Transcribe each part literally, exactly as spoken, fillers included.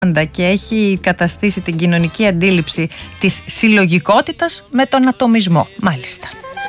και έχει καταστήσει την κοινωνική αντίληψη της συλλογικότητας με τον ατομισμό. Μάλιστα.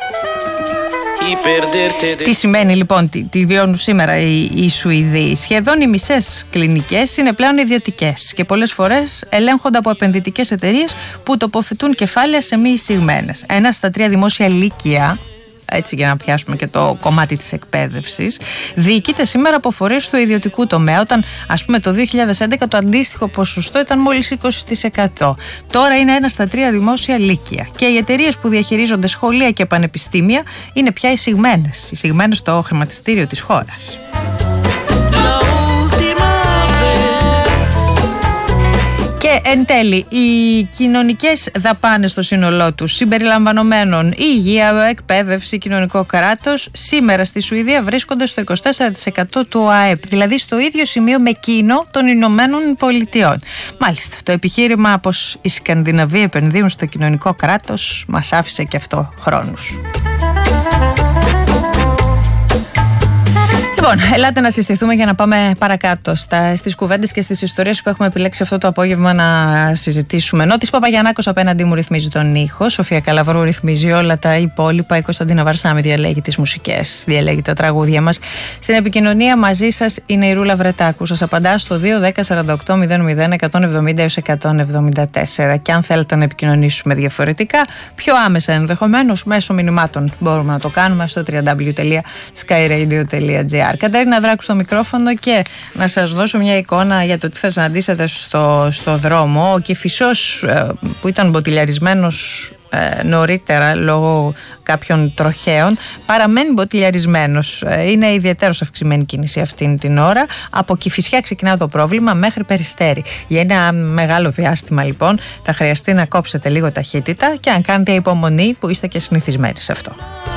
Τι σημαίνει λοιπόν, τι, τι βιώνουν σήμερα οι, οι Σουηδοί? Σχεδόν οι μισές κλινικές είναι πλέον ιδιωτικές και πολλές φορές ελέγχονται από επενδυτικές εταιρείες που τοποθετούν κεφάλαια σε μη εισηγμένες. Ένα στα τρία δημόσια λύκεια, έτσι για να πιάσουμε και το κομμάτι της εκπαίδευσης, διοικείται σήμερα από φορείς του ιδιωτικού τομέα, όταν ας πούμε το δύο χιλιάδες έντεκα το αντίστοιχο ποσοστό ήταν μόλις είκοσι τοις εκατό. Τώρα είναι ένα στα τρία δημόσια λύκεια και οι εταιρείες που διαχειρίζονται σχολεία και πανεπιστήμια είναι πια εισηγμένες, εισηγμένες στο χρηματιστήριο της χώρας. Και εν τέλει, οι κοινωνικές δαπάνες στο σύνολό τους, συμπεριλαμβανομένων υγεία, εκπαίδευση, κοινωνικό κράτος, σήμερα στη Σουηδία βρίσκονται στο είκοσι τέσσερα τοις εκατό του ΑΕΠ, δηλαδή στο ίδιο σημείο με εκείνο των Ηνωμένων Πολιτειών. Μάλιστα, το επιχείρημα πως οι Σκανδιναβοί επενδύουν στο κοινωνικό κράτος μας άφησε και αυτό χρόνους. Λοιπόν, ελάτε να συστηθούμε για να πάμε παρακάτω στα, στις κουβέντες και στις ιστορίες που έχουμε επιλέξει αυτό το απόγευμα να συζητήσουμε. Νότης Παπαγιαννάκος απέναντί μου ρυθμίζει τον ήχο, Σοφία Καλαβρού ρυθμίζει όλα τα υπόλοιπα, η Κωνσταντίνα Βαρσάμι διαλέγει τις μουσικές, διαλέγει τα τραγούδια μας. Στην επικοινωνία μαζί σας είναι η Ρούλα Βρετάκου. Σας απαντά στο δύο δέκα σαράντα οκτώ μηδέν μηδέν εκατόν εβδομήντα έως εκατόν εβδομήντα τέσσερα. Και αν θέλετε να επικοινωνήσουμε διαφορετικά, πιο άμεσα ενδεχομένως μέσω μηνυμάτων, μπορούμε να το κάνουμε στο double-u double-u double-u τελεία skyradio τελεία gr. Κατέρινα Δράκου στο μικρόφωνο και να σας δώσω μια εικόνα για το τι θα συναντήσετε στο, στο δρόμο. Ο Κηφισός που ήταν μποτιλιαρισμένος ε, νωρίτερα λόγω κάποιων τροχαίων παραμένει μποτιλιαρισμένος. Ε, είναι ιδιαίτερος αυξημένη κίνηση αυτήν την ώρα. Από Κηφισιά ξεκινά το πρόβλημα μέχρι Περιστέρι. Για ένα μεγάλο διάστημα λοιπόν θα χρειαστεί να κόψετε λίγο ταχύτητα και αν κάνετε υπομονή που είστε και συνηθισμένοι σε αυτό.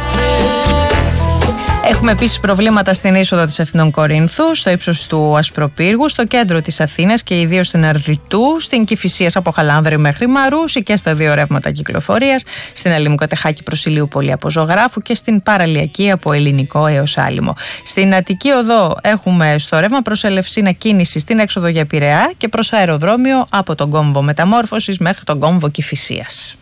Έχουμε επίσης προβλήματα στην είσοδο της Αθηνών Κορίνθου, στο ύψος του Ασπροπύργου, στο κέντρο της Αθήνας και ιδίως στην Αρδιτού, στην Κηφισίας από Χαλάνδρη μέχρι Μαρούσι και στα δύο ρεύματα κυκλοφορίας, στην Αλήμου Κατεχάκη προς Ηλιούπολη από Ζωγράφου και στην Παραλιακή από Ελληνικό έως Άλυμο. Στην Αττική Οδό έχουμε στο ρεύμα προς Ελευσίνα κίνηση στην έξοδο για Πειραιά και προς αεροδρόμιο από τον κόμβο Μεταμόρφωσης μέχρι τον κόμβο Κηφισίας.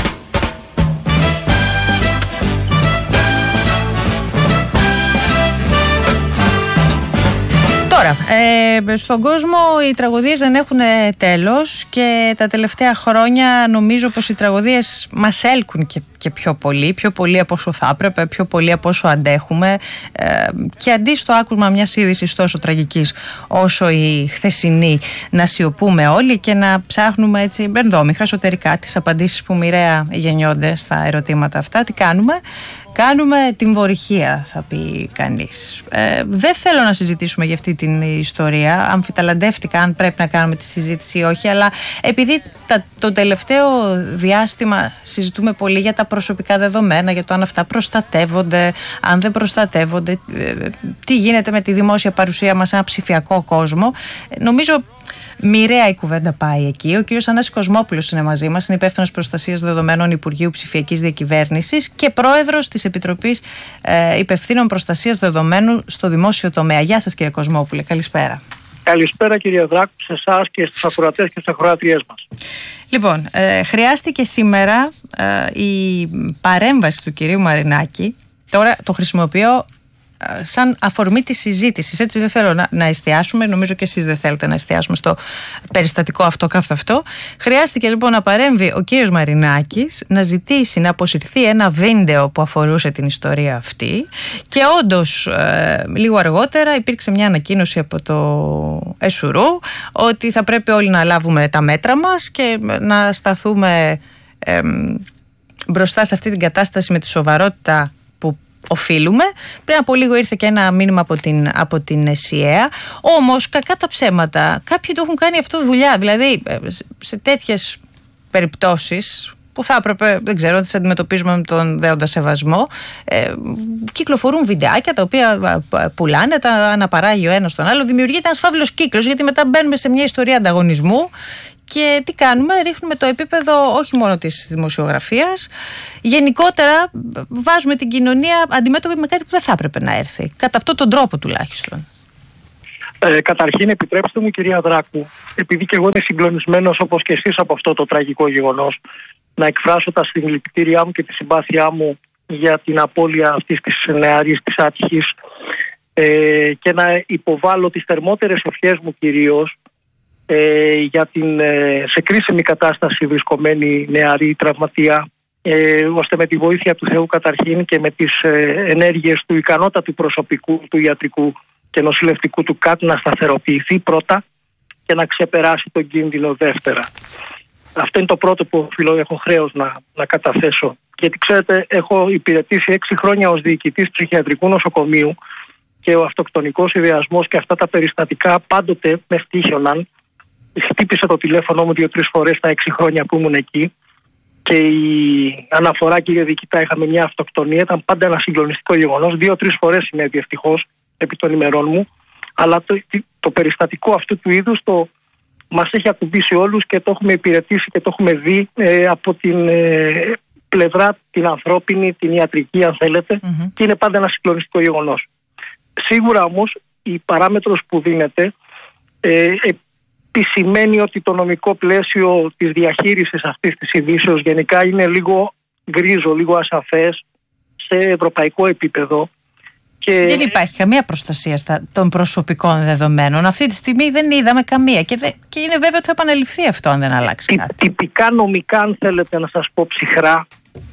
Τώρα, ε, στον κόσμο οι τραγωδίες δεν έχουν τέλος και τα τελευταία χρόνια νομίζω πως οι τραγωδίες μας έλκουν και, και πιο πολύ, πιο πολύ από όσο θα έπρεπε, πιο πολύ από όσο αντέχουμε ε, και αντί στο άκουσμα μιας είδησης τόσο τραγικής όσο η χθεσινή να σιωπούμε όλοι και να ψάχνουμε έτσι μπερδόμιχα εσωτερικά τις απαντήσεις που μοιραία γεννιόνται στα ερωτήματα αυτά, τι κάνουμε? Κάνουμε την βορυχία, θα πει κανείς. Ε, δεν θέλω να συζητήσουμε για αυτή την ιστορία. Αμφιταλαντεύτηκα αν πρέπει να κάνουμε τη συζήτηση ή όχι, αλλά επειδή τα, το τελευταίο διάστημα συζητούμε πολύ για τα προσωπικά δεδομένα, για το αν αυτά προστατεύονται, αν δεν προστατεύονται, ε, τι γίνεται με τη δημόσια παρουσία μας σε ένα ψηφιακό κόσμο, ε, νομίζω μοιραία η κουβέντα πάει εκεί. Ο κ. Ανάσης Κοσμόπουλος είναι μαζί μας, είναι υπεύθυνος προστασίας δεδομένων Υπουργείου Ψηφιακής Διακυβέρνησης και πρόεδρος της Επιτροπής ε, Υπευθύνων Προστασίας Δεδομένου στο δημόσιο τομέα. Γεια σας κύριε Κοσμόπουλε, καλησπέρα. Καλησπέρα κύριε Δράκου, σε εσάς και στους ακροατές και στις ακροατριές μας. Λοιπόν, ε, χρειάστηκε σήμερα ε, η παρέμβαση του κυρίου Μαρινάκη. Τώρα το χρησιμοποιώ σαν αφορμή της συζήτησης, έτσι δεν θέλω να, να εστιάσουμε, νομίζω και εσείς δεν θέλετε να εστιάσουμε στο περιστατικό αυτό καθ' αυτό. Χρειάστηκε λοιπόν να παρέμβει ο κύριος Μαρινάκης, να ζητήσει να αποσυρθεί ένα βίντεο που αφορούσε την ιστορία αυτή και όντως ε, λίγο αργότερα υπήρξε μια ανακοίνωση από το ΕΣΟΥΡΟΥ ότι θα πρέπει όλοι να λάβουμε τα μέτρα μας και να σταθούμε ε, μπροστά σε αυτή την κατάσταση με τη σοβαρότητα που οφείλουμε. Πριν από λίγο ήρθε και ένα μήνυμα από την, από την ΣΥΕΑ. Όμως, κακά τα ψέματα, κάποιοι το έχουν κάνει αυτό δουλειά. Δηλαδή, σε τέτοιες περιπτώσεις που θα έπρεπε, δεν ξέρω, να τις αντιμετωπίζουμε με τον δέοντα σεβασμό, ε, κυκλοφορούν βιντεάκια τα οποία πουλάνε, τα αναπαράγει ο ένας τον άλλο. Δημιουργείται ένας φαύλος κύκλος, γιατί μετά μπαίνουμε σε μια ιστορία ανταγωνισμού. Και τι κάνουμε, ρίχνουμε το επίπεδο όχι μόνο της δημοσιογραφίας, γενικότερα βάζουμε την κοινωνία αντιμέτωπη με κάτι που δεν θα έπρεπε να έρθει. Κατά αυτόν τον τρόπο τουλάχιστον. Ε, καταρχήν, επιτρέψτε μου, κυρία Δράκου, επειδή και εγώ είμαι συγκλονισμένος όπως και εσείς από αυτό το τραγικό γεγονός, να εκφράσω τα συλληπιτήριά μου και τη συμπάθειά μου για την απώλεια αυτής της νεαρής, της άτυχης, ε, και να υποβάλω τις θερμότερες ευχές μου κυρίως ε, για την ε, σε κρίσιμη κατάσταση βρισκομένη νεαρή τραυματία, ε, ώστε με τη βοήθεια του Θεού καταρχήν και με τις ε, ενέργειες του ικανότατου προσωπικού, του ιατρικού και νοσηλευτικού του ΚΑΤ να σταθεροποιηθεί πρώτα και να ξεπεράσει τον κίνδυνο δεύτερα. Αυτό είναι το πρώτο που οφείλω, έχω χρέος να, να καταθέσω. Γιατί ξέρετε, έχω υπηρετήσει έξι χρόνια ως διοικητής ψυχιατρικού νοσοκομείου και ο αυτοκτονικός ιδεασμός και αυτά τα περιστατικά πάντοτε με στοίχιοναν. Χτύπησε το τηλέφωνο μου δύο-τρεις φορές τα έξι χρόνια που ήμουν εκεί και η αναφορά, κύριε διοικητά, είχαμε μια αυτοκτονία. Ήταν πάντα ένα συγκλονιστικό γεγονός. Δύο-τρεις φορές συνέβη ευτυχώς επί των ημερών μου. Αλλά το, το περιστατικό αυτού του είδους το μας έχει ακουμπήσει όλους και το έχουμε υπηρετήσει και το έχουμε δει ε, από την ε, πλευρά την ανθρώπινη, την ιατρική αν θέλετε, mm-hmm. και είναι πάντα ένα συγκλονιστικό γεγονός. Σίγουρα όμως η παράμετρος που δίνεται ε, επισημαίνει ότι το νομικό πλαίσιο της διαχείρισης αυτής της ειδήσεως γενικά είναι λίγο γκρίζο, λίγο ασαφές σε ευρωπαϊκό επίπεδο. Και... Δεν υπάρχει καμία προστασία στα, των προσωπικών δεδομένων. Αυτή τη στιγμή δεν είδαμε καμία και, δε, και είναι βέβαιο ότι θα επαναληφθεί αυτό αν δεν αλλάξει κάτι. Τυπικά νομικά, αν θέλετε να σας πω ψυχρά,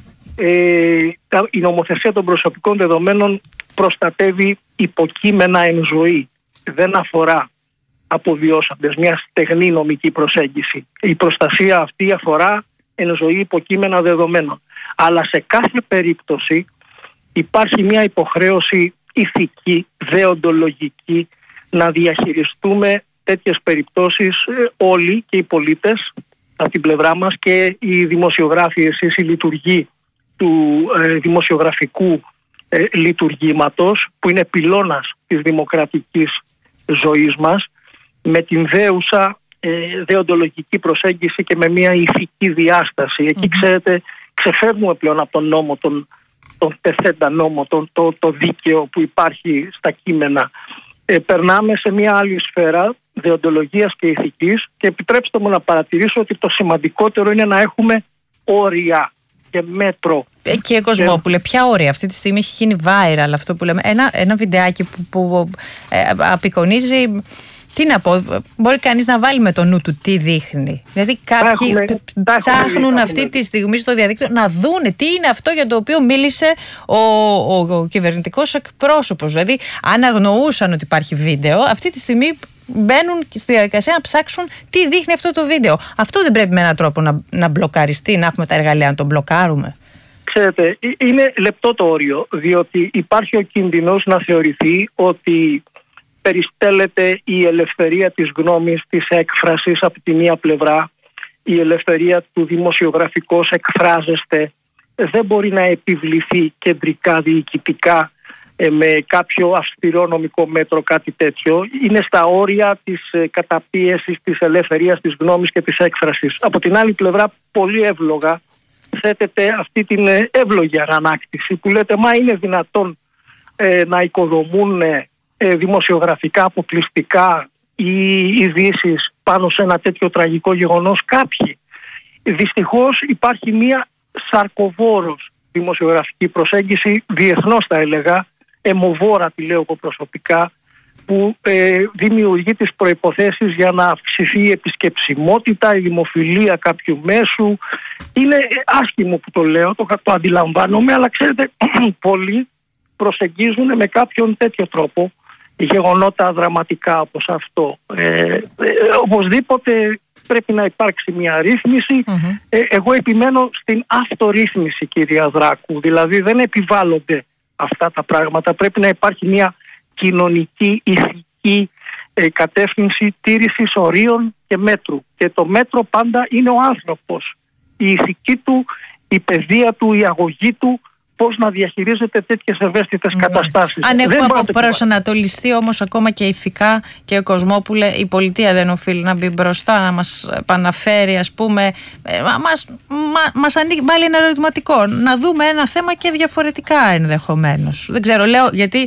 ε, η νομοθεσία των προσωπικών δεδομένων προστατεύει υποκείμενα εν ζωή. Δεν αφορά αποβιώσαντες, μια στεγνή νομική προσέγγιση. Η προστασία αυτή αφορά εν ζωή υποκείμενα δεδομένων. Αλλά σε κάθε περίπτωση υπάρχει μια υποχρέωση ηθική, δεοντολογική να διαχειριστούμε τέτοιες περιπτώσεις όλοι και οι πολίτες από την πλευρά μας και οι δημοσιογράφοι, εσείς οι λειτουργοί του ε, δημοσιογραφικού ε, λειτουργήματος που είναι πυλώνας της δημοκρατικής ζωής μας, με την δέουσα ε, δεοντολογική προσέγγιση και με μια ηθική διάσταση. Εκεί mm-hmm. ξέρετε ξεφεύγουμε πλέον από τον νόμο, τον, τον τεθέντα νόμο, τον, το, το δίκαιο που υπάρχει στα κείμενα. Ε, περνάμε σε μια άλλη σφαίρα δεοντολογίας και ηθικής και επιτρέψτε μου να παρατηρήσω ότι το σημαντικότερο είναι να έχουμε όρια και μέτρο. Ε, κύριε Κοσμόπουλε, ποια όρια? Αυτή τη στιγμή έχει γίνει viral αυτό που λέμε, ένα, ένα βιντεάκι που, που ε, απεικονίζει. Τι να πω, μπορεί κανείς να βάλει με το νου του τι δείχνει. Δηλαδή κάποιοι έχουμε, ψάχνουν αυτή έχουμε. τη στιγμή στο διαδίκτυο να δούνε τι είναι αυτό για το οποίο μίλησε ο, ο, ο κυβερνητικός εκπρόσωπος. Δηλαδή αν αγνοούσαν ότι υπάρχει βίντεο, αυτή τη στιγμή μπαίνουν στη διαδικασία να ψάξουν τι δείχνει αυτό το βίντεο. Αυτό δεν πρέπει με έναν τρόπο να, να μπλοκαριστεί, να έχουμε τα εργαλεία να τον μπλοκάρουμε? Ξέρετε, είναι λεπτό το όριο, διότι υπάρχει ο κίνδυνος να θεωρηθεί ότι περιστέλλεται η ελευθερία της γνώμης, της έκφρασης από τη μία πλευρά, η ελευθερία του δημοσιογραφικώς εκφράζεστε δεν μπορεί να επιβληθεί κεντρικά, διοικητικά, ε, με κάποιο αυστηρό νομικό μέτρο, κάτι τέτοιο. Είναι στα όρια της ε, καταπίεσης της ελευθερίας της γνώμης και της έκφρασης. Από την άλλη πλευρά, πολύ εύλογα θέτεται αυτή την ε, εύλογη αγανάκτηση που λέτε, μα είναι δυνατόν ε, να οικοδομούν ε, δημοσιογραφικά αποκλειστικά ή ειδήσεις πάνω σε ένα τέτοιο τραγικό γεγονός κάποιοι? Δυστυχώς υπάρχει μια σαρκοβόρος δημοσιογραφική προσέγγιση, διεθνώς θα έλεγα, αιμοβόρα τη λέω εγώ προσωπικά, που ε, δημιουργεί τις προϋποθέσεις για να αυξηθεί η επισκεψιμότητα, η δημοφιλία κάποιου μέσου. Είναι άσχημο που το λέω, το, το αντιλαμβάνομαι, αλλά ξέρετε πολλοί προσεγγίζουν με κάποιον τέτοιο τρόπο γεγονότα δραματικά όπως αυτό. Ε, ε, οπωσδήποτε πρέπει να υπάρξει μια ρύθμιση. Mm-hmm. Ε, εγώ επιμένω στην αυτορύθμιση, κυρία Δράκου. Δηλαδή δεν επιβάλλονται αυτά τα πράγματα. Πρέπει να υπάρχει μια κοινωνική, ηθική ε, κατεύθυνση τήρησης ορίων και μέτρου. Και το μέτρο πάντα είναι ο άνθρωπος. Η ηθική του, η παιδεία του, η αγωγή του, πώς να διαχειρίζεται τέτοιες ευαίσθητες mm. καταστάσεις. Αν έχουμε προσανατολιστεί όμως ακόμα και ηθικά, και ο Κοσμόπουλε, η πολιτεία δεν οφείλει να μπει μπροστά, να μας επαναφέρει, ας πούμε, μας, μα, μας ανοίγει πάλι ένα ερωτηματικό, να δούμε ένα θέμα και διαφορετικά ενδεχομένως. Δεν ξέρω, λέω, γιατί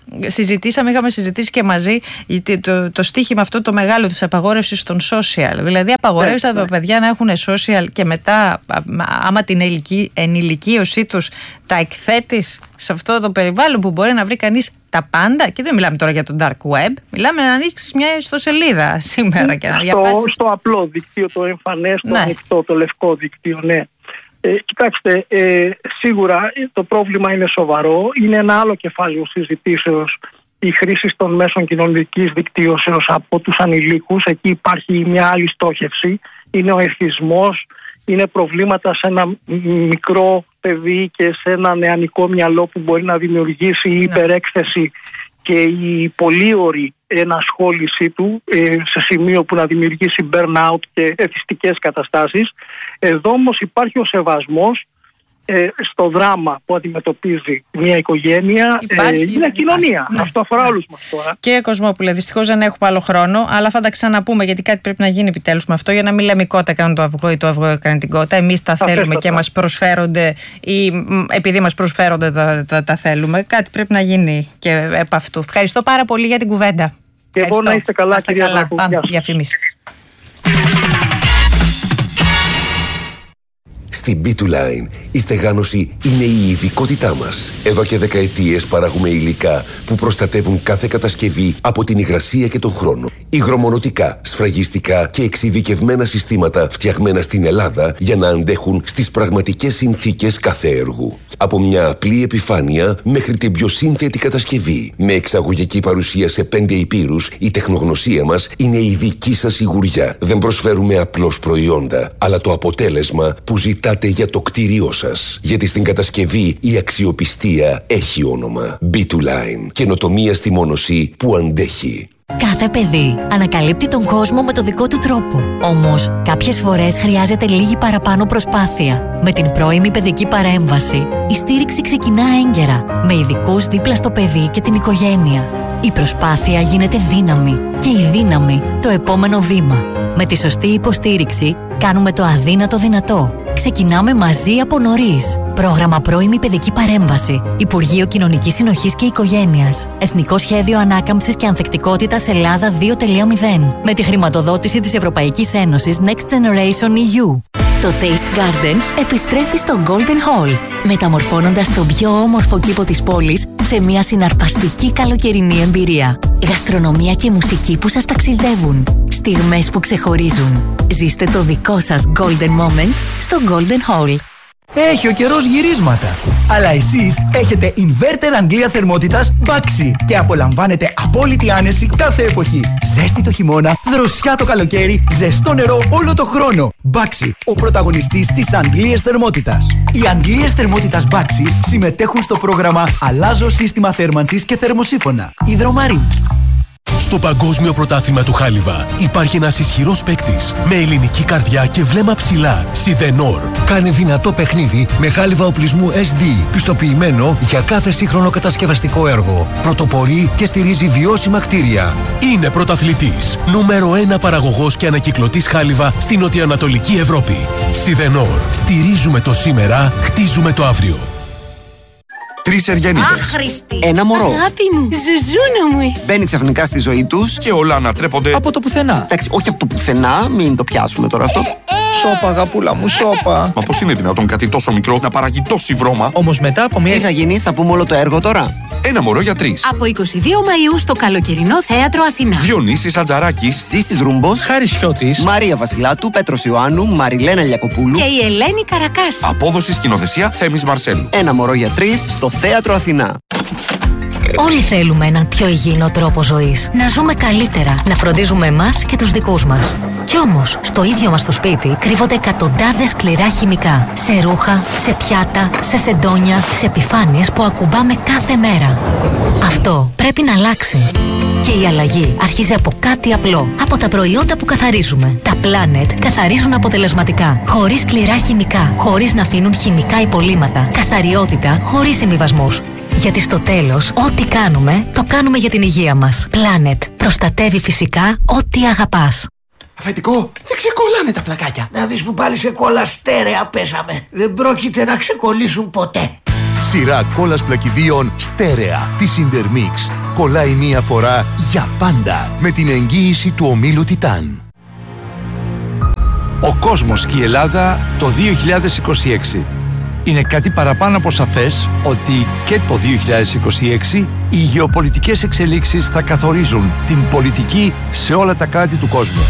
συζητήσαμε, είχαμε συζητήσει και μαζί το, το, το στίχημα αυτό το μεγάλο της απαγόρευσης των social. Δηλαδή απαγορεύσαν τα παιδιά να έχουν social και μετά άμα την ενηλικίωσή τους τα εκθέτεις σε αυτό το περιβάλλον που μπορεί να βρει κανείς τα πάντα, και δεν μιλάμε τώρα για το dark web, μιλάμε να ανοίξεις μια ιστοσελίδα σήμερα και να διαβάσεις. Στο, στο απλό δίκτυο, το εμφανές, το ναι. ανοιχτό, το λευκό δίκτυο, ναι. Ε, κοιτάξτε, ε, σίγουρα το πρόβλημα είναι σοβαρό. Είναι ένα άλλο κεφάλαιο συζητήσεως η χρήση των μέσων κοινωνικής δικτύωσεως από τους ανηλίκους. Εκεί υπάρχει μια άλλη στόχευση. Είναι ο εθισμός, είναι προβλήματα σε ένα μικρό παιδί και σε ένα νεανικό μυαλό που μπορεί να δημιουργήσει η υπερέκθεση και η πολύωρη ενασχόλησή του ε, σε σημείο που να δημιουργήσει burnout και εθιστικές καταστάσεις. Εδώ όμως υπάρχει ο σεβασμός ε, στο δράμα που αντιμετωπίζει μια οικογένεια, υπάρχει, ε, μια κοινωνία. Ναι. Αυτό αφορά όλους μας τώρα. Κύριε Κοσμόπουλε, δυστυχώς δεν έχουμε άλλο χρόνο, αλλά θα τα ξαναπούμε, γιατί κάτι πρέπει να γίνει επιτέλους με αυτό, για να μην λέμε η κότα έκανε το αυγό ή το αυγό έκανε την κότα. Εμείς τα θέλουμε Αφέστατα. και μας προσφέρονται, ή επειδή μας προσφέρονται τα, τα, τα θέλουμε. Κάτι πρέπει να γίνει και επ' αυτού. Ευχαριστώ πάρα πολύ για την κουβέντα. Και εγώ να είστε καλά, κυρία Ζάκου. Πάμε, διαφημίσεις. Στην μπι του Line η στεγάνωση είναι η ειδικότητά μας. Εδώ και δεκαετίες παράγουμε υλικά που προστατεύουν κάθε κατασκευή από την υγρασία και τον χρόνο. Υγρομονωτικά, σφραγιστικά και εξειδικευμένα συστήματα φτιαγμένα στην Ελλάδα για να αντέχουν στις πραγματικές συνθήκες κάθε έργου. Από μια απλή επιφάνεια μέχρι την πιο σύνθετη κατασκευή. Με εξαγωγική παρουσία σε πέντε υπήρους, η τεχνογνωσία μας είναι η δική σας σιγουριά. Δεν προσφέρουμε απλώς προϊόντα, αλλά το αποτέλεσμα που ζητάτε για το κτίριό σας. Γιατί στην κατασκευή η αξιοπιστία έχει όνομα. μπι του Line. Καινοτομία στη μόνωση που αντέχει. Κάθε παιδί ανακαλύπτει τον κόσμο με το δικό του τρόπο. Όμως, κάποιες φορές χρειάζεται λίγη παραπάνω προσπάθεια. Με την πρώιμη παιδική παρέμβαση, η στήριξη ξεκινά έγκαιρα, με ειδικούς δίπλα στο παιδί και την οικογένεια. Η προσπάθεια γίνεται δύναμη και η δύναμη το επόμενο βήμα. Με τη σωστή υποστήριξη, κάνουμε το αδύνατο δυνατό. Ξεκινάμε μαζί από νωρίς. Πρόγραμμα Πρώιμη Παιδική Παρέμβαση. Υπουργείο Κοινωνικής Συνοχής και Οικογένειας. Εθνικό Σχέδιο Ανάκαμψης και Ανθεκτικότητας Ελλάδα δύο κόμμα μηδέν. Με τη χρηματοδότηση της Ευρωπαϊκής Ένωσης Next Generation ι γιου. Το Taste Garden επιστρέφει στο Golden Hall, μεταμορφώνοντας τον πιο όμορφο κήπο της πόλης σε μια συναρπαστική καλοκαιρινή εμπειρία. Γαστρονομία και μουσική που σας ταξιδεύουν. Στιγμές που ξεχωρίζουν. Ζήστε το δικό σας Golden Moment στο Golden Hall. Έχει ο καιρός γυρίσματα. Αλλά εσείς έχετε inverter Αγγλία θερμότητας Baxi και απολαμβάνετε απόλυτη άνεση κάθε εποχή. Ζέστη το χειμώνα, δροσιά το καλοκαίρι, ζεστό νερό όλο το χρόνο. Baxi, ο πρωταγωνιστής της Αγγλίας θερμότητας. Οι Αγγλίες θερμότητας Baxi συμμετέχουν στο πρόγραμμα Αλλάζω σύστημα θέρμανσης και θερμοσύφωνα. Υδρομαρή. Στο Παγκόσμιο Πρωτάθλημα του Χάλιβα υπάρχει ένας ισχυρός παίκτης με ελληνική καρδιά και βλέμμα ψηλά. Σιδενόρ. Κάνει δυνατό παιχνίδι με χάλιβα οπλισμού ες ντι, πιστοποιημένο για κάθε σύγχρονο κατασκευαστικό έργο. Πρωτοπορεί και στηρίζει βιώσιμα κτίρια. Είναι πρωταθλητής. Νούμερο ένα παραγωγός και ανακυκλωτής χάλιβα στην νοτιοανατολική Ευρώπη. Σιδενόρ. Στηρίζουμε το σήμερα, χτίζουμε το αύριο. Τρεις Εργένιδες. Άχρηστη. Ένα μωρό. Αγάπη μου, ζουζούνα μου εσύ. Μπαίνει ξαφνικά στη ζωή τους και όλα ανατρέπονται από το πουθενά. Εντάξει, όχι από το πουθενά, μην το πιάσουμε τώρα αυτό. Σώπα, αγαπούλα μου, σώπα. Μα πώς είναι δυνατόν κάτι τόσο μικρό να παράγει τόση βρώμα? Όμως μετά από μια. Τι θα γίνει, θα πούμε όλο το έργο τώρα. Ένα μωρό για τρεις. Από εικοστή δεύτερη Μαΐου στο καλοκαιρινό θέατρο Αθηνά. Διονύσης Ατζαράκης, Ζήσης Ρούμπος, Χάρης Χιώτης, Μαρία Βασιλάτου, Πέτρος Ιωάννου, Μαριλένα Λιακοπούλου και η Ελένη Καρακάση. Απόδοση σκηνοθεσία Θέμης Μαρσέλου. Ένα μωρό για τρεις στο θέατρο Αθηνά. Όλοι θέλουμε έναν πιο υγιεινό τρόπο ζωής. Να ζούμε καλύτερα, να φροντίζουμε εμάς και τους δικούς μας. Κι όμως, στο ίδιο μας το σπίτι κρύβονται εκατοντάδες σκληρά χημικά. Σε ρούχα, σε πιάτα, σε σεντόνια, σε επιφάνειες που ακουμπάμε κάθε μέρα. Αυτό πρέπει να αλλάξει. Και η αλλαγή αρχίζει από κάτι απλό. Από τα προϊόντα που καθαρίζουμε. Τα Planet καθαρίζουν αποτελεσματικά. Χωρίς σκληρά χημικά. Χωρίς να αφήνουν χημικά υπολείμματα. Καθαριότητα χωρίς συμβιβασμούς. Γιατί στο τέλος, ό,τι κάνουμε, το κάνουμε για την υγεία μας. Planet. Προστατεύει φυσικά ό,τι αγαπάς. Αφεντικό, δεν ξεκολλάνε τα πλακάκια. Να δεις που πάλι σε κόλλα στέρεα πέσαμε. Δεν πρόκειται να ξεκολλήσουν ποτέ. Σειρά κόλλας πλακιδίων στέρεα της Intermix. κολλάει μία φορά για πάντα με την εγγύηση του ομίλου Τιτάν. Ο κόσμος και η Ελλάδα το δύο χιλιάδες είκοσι έξι. Είναι κάτι παραπάνω από σαφές ότι και το δύο χιλιάδες είκοσι έξι οι γεωπολιτικές εξελίξεις θα καθορίζουν την πολιτική σε όλα τα κράτη του κόσμου.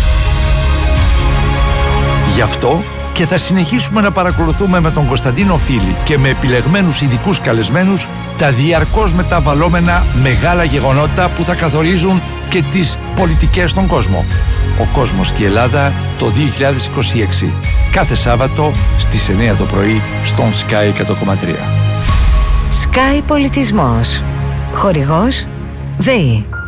Γι' αυτό και θα συνεχίσουμε να παρακολουθούμε με τον Κωνσταντίνο Φίλη και με επιλεγμένους ειδικούς καλεσμένους τα διαρκώς μεταβαλλόμενα μεγάλα γεγονότα που θα καθορίζουν και τις πολιτικές στον κόσμο. Ο κόσμος και η Ελλάδα το δύο χιλιάδες είκοσι έξι. Κάθε Σάββατο στις εννιά το πρωί στον Sky εκατό κόμμα τρία. Sky Πολιτισμός. Χορηγός ΔΕΗ.